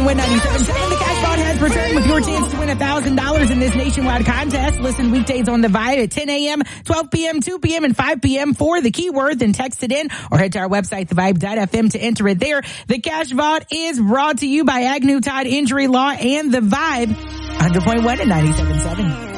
Win 97.7. The Cash Vault has returned with your chance to win $1,000 in this nationwide contest. Listen weekdays on the Vibe at 10 a.m., 12 p.m., 2 p.m., and 5 p.m. for the keyword. Then text it in or head to our website, thevibe.fm, to enter it there. The Cash Vault is brought to you by Agnew Todd Injury Law and the Vibe. 100.1 and 97.7.